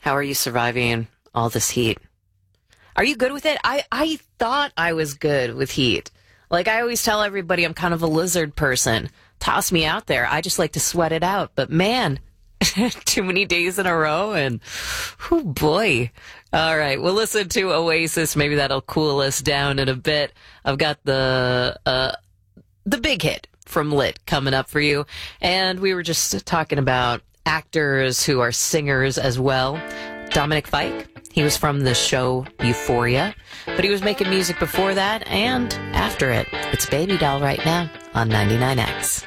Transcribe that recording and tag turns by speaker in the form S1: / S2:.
S1: How are you surviving all this heat? Are you good with it? I thought I was good with heat. Like, I always tell everybody I'm kind of a lizard person. Toss me out there. I just like to sweat it out. But man, too many days in a row and, oh boy. All right, we'll listen to Oasis. Maybe that'll cool us down in a bit. I've got the big hit from Lit coming up for you. And we were just talking about actors who are singers as well. Dominic Fike, he was from the show Euphoria, but he was making music before that and after it. It's Baby Doll right now on 99X.